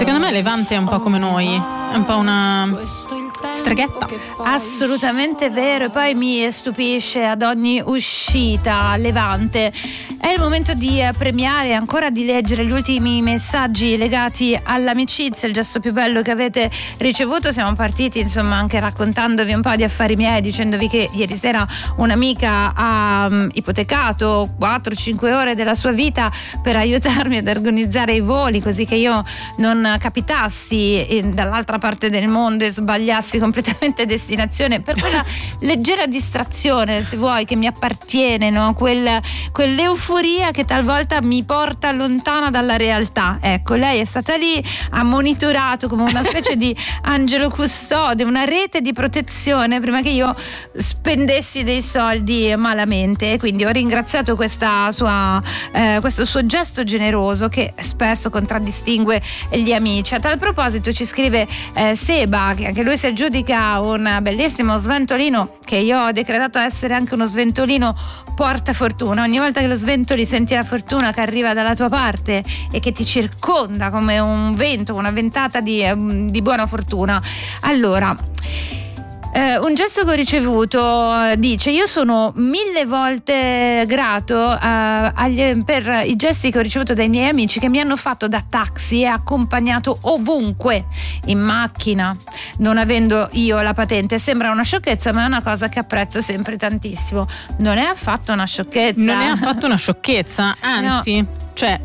Secondo me Levante è un po' come noi, è un po' una streghetta. Assolutamente vero. E poi mi stupisce ad ogni uscita Levante. È il momento di premiare e ancora di leggere gli ultimi messaggi legati all'amicizia, il gesto più bello che avete ricevuto. Siamo partiti insomma anche raccontandovi un po' di affari miei, dicendovi che ieri sera un'amica ha ipotecato 4-5 ore della sua vita per aiutarmi ad organizzare i voli, così che io non capitassi dall'altra parte del mondo e sbagliassi completamente destinazione, per quella leggera distrazione, se vuoi, che mi appartiene, no? Quell'euforia che talvolta mi porta lontana dalla realtà. Ecco, lei è stata lì, ha monitorato come una specie di angelo custode, una rete di protezione prima che io spendessi dei soldi malamente. Quindi ho ringraziato questo suo gesto generoso che spesso contraddistingue gli amici. A tal proposito ci scrive Seba, che anche lui si aggiudica un bellissimo sventolino, che io ho decretato essere anche uno sventolino porta fortuna. Ogni volta che lo sventoli senti la fortuna che arriva dalla tua parte e che ti circonda come un vento, una ventata di buona fortuna. Allora, un gesto che ho ricevuto dice: io sono 1000 volte grato per i gesti che ho ricevuto dai miei amici, che mi hanno fatto da taxi e accompagnato ovunque in macchina, non avendo io la patente. Sembra una sciocchezza, ma è una cosa che apprezzo sempre tantissimo. Non è affatto una sciocchezza. Non è affatto una sciocchezza, anzi, no. Cioè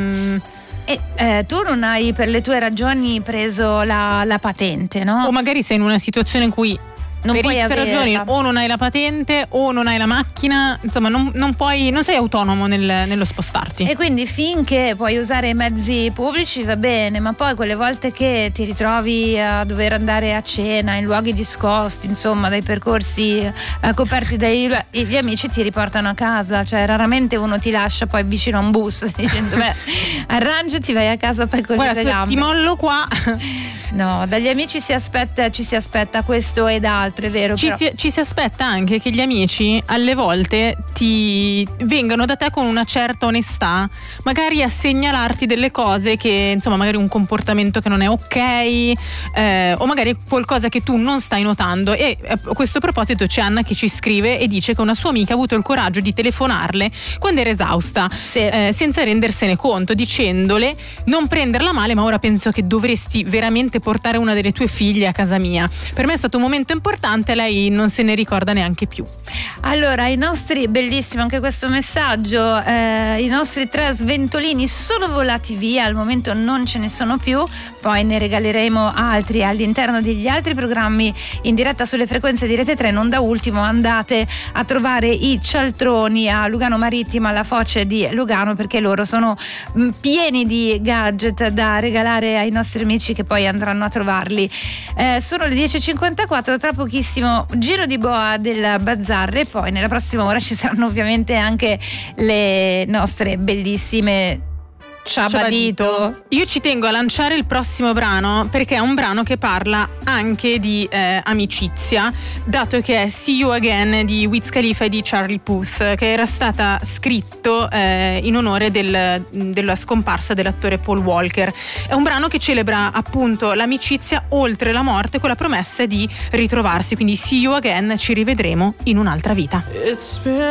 tu non hai, per le tue ragioni, preso la patente, no? O magari sei in una situazione in cui non per puoi ragioni o non hai la patente o non hai la macchina, insomma non sei autonomo nello spostarti. E quindi finché puoi usare i mezzi pubblici va bene, ma poi quelle volte che ti ritrovi a dover andare a cena in luoghi discosti, insomma dai percorsi coperti gli amici ti riportano a casa, cioè raramente uno ti lascia poi vicino a un bus dicendo beh, arrangiati, vai a casa poi con le gambe. Ti mollo qua. No, dagli amici ci si aspetta questo ed altro, è vero. Ci si aspetta anche che gli amici alle volte ti vengano da te con una certa onestà, magari a segnalarti delle cose che, insomma, magari un comportamento che non è ok, o magari qualcosa che tu non stai notando. E a questo proposito c'è Anna che ci scrive e dice che una sua amica ha avuto il coraggio di telefonarle quando era esausta, sì, senza rendersene conto, dicendole: non prenderla male, ma ora penso che dovresti veramente portare una delle tue figlie a casa mia. Per me è stato un momento importante, lei non se ne ricorda neanche più. Allora, bellissimo anche questo messaggio, i nostri 3 sventolini sono volati via, al momento non ce ne sono più, poi ne regaleremo altri all'interno degli altri programmi in diretta sulle frequenze di Rete 3. Non da ultimo andate a trovare i cialtroni a Lugano Marittima, alla Foce di Lugano, perché loro sono pieni di gadget da regalare ai nostri amici che poi andranno a trovarli. Sono le 10.54, tra pochissimo giro di boa del Bazar e poi nella prossima ora ci saranno ovviamente anche le nostre bellissime Ciabadito. Io ci tengo a lanciare il prossimo brano perché è un brano che parla anche di amicizia, dato che è See You Again di Wiz Khalifa e di Charlie Puth, che era stata scritto in onore della scomparsa dell'attore Paul Walker. È un brano che celebra appunto l'amicizia oltre la morte, con la promessa di ritrovarsi. Quindi See You Again, ci rivedremo in un'altra vita.